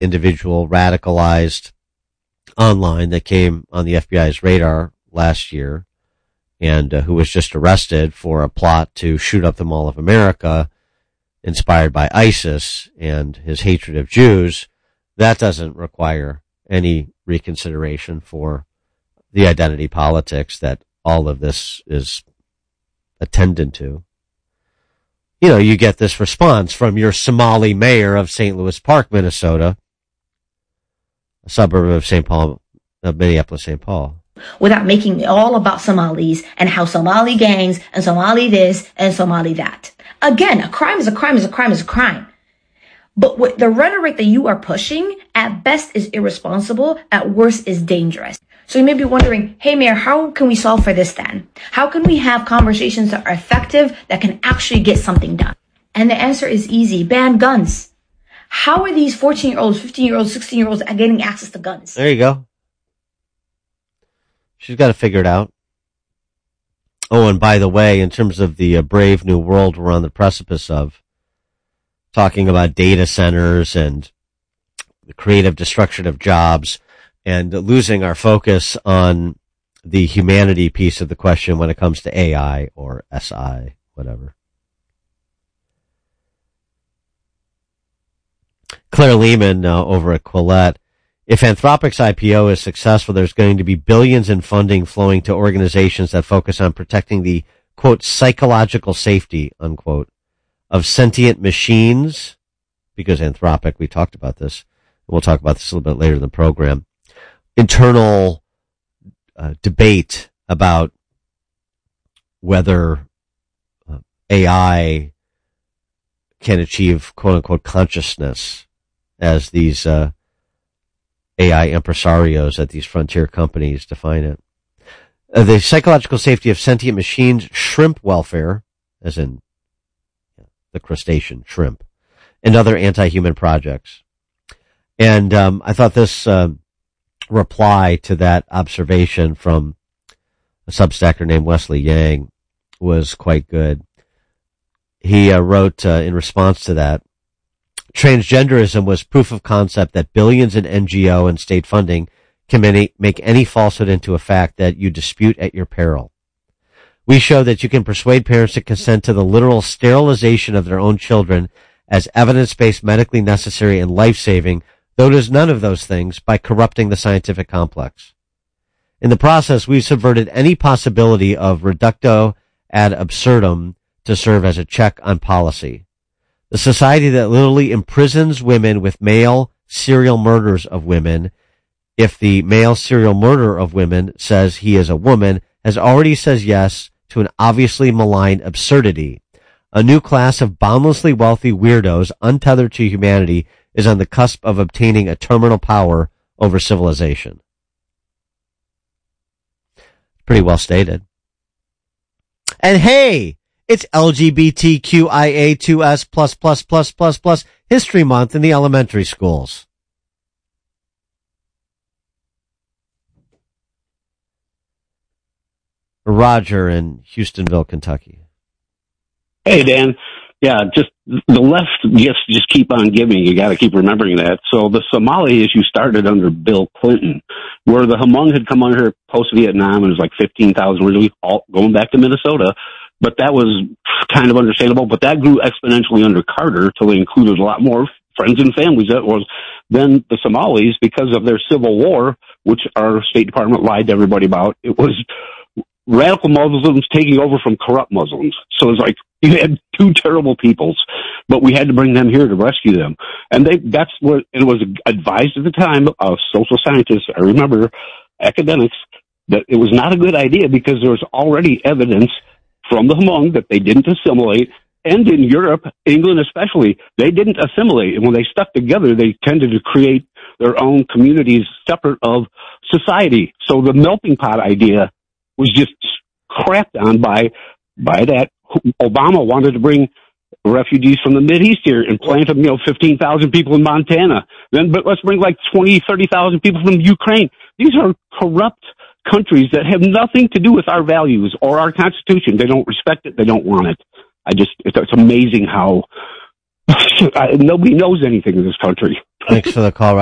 individual radicalized online that came on the FBI's radar last year and who was just arrested for a plot to shoot up the Mall of America inspired by ISIS and his hatred of Jews, that doesn't require any reconsideration for the identity politics that all of this is attendant to. You know, you get this response from your Somali mayor of St. Louis Park, Minnesota, a suburb of Minneapolis, St. Paul. Without making it all about Somalis and how Somali gangs and Somali this and Somali that. Again, a crime is a crime is a crime is a crime. But with the rhetoric that you are pushing, at best is irresponsible, at worst is dangerous. So you may be wondering, hey, Mayor, how can we solve for this then? How can we have conversations that are effective, that can actually get something done? And the answer is easy. Ban guns. How are these 14-year-olds, 15-year-olds, 16-year-olds getting access to guns? There you go. She's got to figure it out. Oh, and by the way, in terms of the brave new world we're on the precipice of, talking about data centers and the creative destruction of jobs and losing our focus on the humanity piece of the question when it comes to AI or SI, whatever. Claire Lehman over at Quillette. If Anthropic's IPO is successful, there's going to be billions in funding flowing to organizations that focus on protecting the, quote, psychological safety, unquote, of sentient machines, because Anthropic, we talked about this, and we'll talk about this a little bit later in the program, internal debate about whether AI can achieve, quote-unquote, consciousness as these AI impresarios at these frontier companies define it. The psychological safety of sentient machines, shrimp welfare, as in the crustacean shrimp, and other anti-human projects. And I thought this reply to that observation from a Substacker named Wesley Yang was quite good. He wrote in response to that, transgenderism was proof of concept that billions in NGO and state funding can make any falsehood into a fact that you dispute at your peril. We show that you can persuade parents to consent to the literal sterilization of their own children as evidence-based, medically necessary, and life-saving, though it is none of those things, by corrupting the scientific complex. In the process, we've subverted any possibility of reductio ad absurdum to serve as a check on policy. The society that literally imprisons women with male serial murders of women, if the male serial murderer of women says he is a woman, has already says yes to an obviously malign absurdity. A new class of boundlessly wealthy weirdos, untethered to humanity, is on the cusp of obtaining a terminal power over civilization. Pretty well stated. And hey, it's LGBTQIA2S+++++ History Month in the elementary schools. Roger in Houstonville, Kentucky. Hey, Dan. Yeah, just the left gifts just keep on giving. You got to keep remembering that. So the Somali issue started under Bill Clinton, where the Hmong had come under post-Vietnam and it was like 15,000 originally, all going back to Minnesota. But that was kind of understandable. But that grew exponentially under Carter till they included a lot more friends and families. That was then the Somalis, because of their civil war, which our State Department lied to everybody about. It was radical Muslims taking over from corrupt Muslims. So it was like you had two terrible peoples, but we had to bring them here to rescue them. And that's what it was advised at the time of social scientists. I remember academics that it was not a good idea because there was already evidence from the Hmong that they didn't assimilate. And in Europe, England especially, they didn't assimilate. And when they stuck together, they tended to create their own communities separate of society. So the melting pot idea was just crapped on by that. Obama wanted to bring refugees from the Mideast here and plant them, 15,000 people in Montana. But let's bring like 20, 30,000 people from Ukraine. These are corrupt countries that have nothing to do with our values or our Constitution. They don't respect it. They don't want it. It's amazing how nobody knows anything in this country. Thanks for the call.